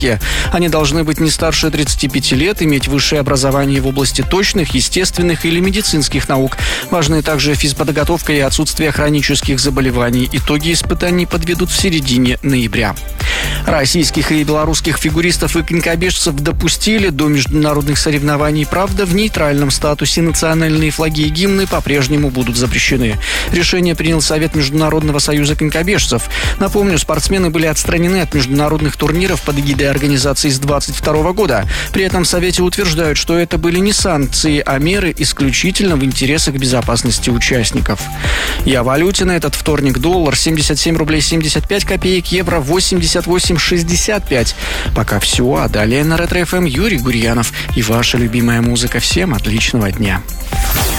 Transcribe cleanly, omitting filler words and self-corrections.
Они должны быть не старше 35 лет, иметь высшее образование в области точных, естественных или медицинских наук. Важны также физподготовка и отсутствие хронических заболеваний. Итоги испытаний подведут в середине ноября. Российских и белорусских фигуристов и конькобежцев допустили до международных соревнований. Правда, в нейтральном статусе национальные флаги и гимны по-прежнему будут запрещены. Решение принял Совет Международного союза конькобежцев. Напомню, спортсмены были отстранены от международных турниров под эгидой организации с 2022 года. При этом в Совете утверждают, что это были не санкции, а меры исключительно в интересах безопасности участников. И о валюте на этот вторник: доллар 77 рублей 75 копеек, евро 88,65. Пока все, а далее на Ретро-ФМ Юрий Гурьянов и ваша любимая музыка. Всем отличного дня.